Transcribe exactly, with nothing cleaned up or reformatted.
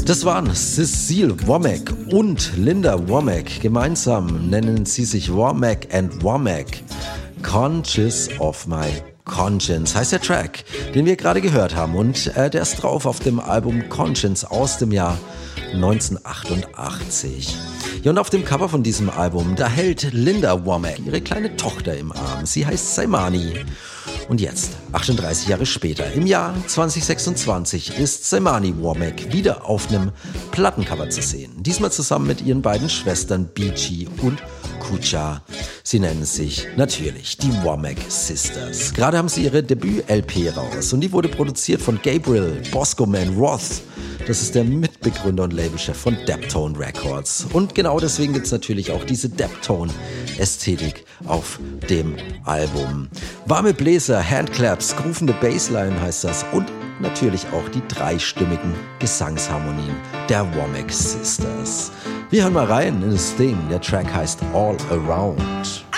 Das waren Cecile Womack und Linda Womack. Gemeinsam nennen sie sich Womack and Womack. Conscious of My Conscience heißt der Track, den wir gerade gehört haben. Und äh, der ist drauf auf dem Album Conscience aus dem Jahr neunzehnhundertachtundachtzig. Ja, und auf dem Cover von diesem Album, da hält Linda Womack ihre kleine Tochter im Arm. Sie heißt Saimani. Und jetzt, achtunddreißig Jahre später, im Jahr zweitausendsechsundzwanzig, ist Saimani Womack wieder auf einem Plattencover zu sehen. Diesmal zusammen mit ihren beiden Schwestern Beachy und Kucha. Sie nennen sich natürlich die Womack Sisters. Gerade haben sie ihre Debüt-L P raus und die wurde produziert von Gabriel Bosco Man Roth. Das ist der Mitbegründer und Labelchef von Deptone Records. Und genau deswegen gibt es natürlich auch diese Deptone-Ästhetik auf dem Album. Warme Bläser, Handclaps, groovende Bassline heißt das und natürlich auch die dreistimmigen Gesangsharmonien der Womack Sisters. Wir hören mal rein in das Ding. Der Track heißt All Around.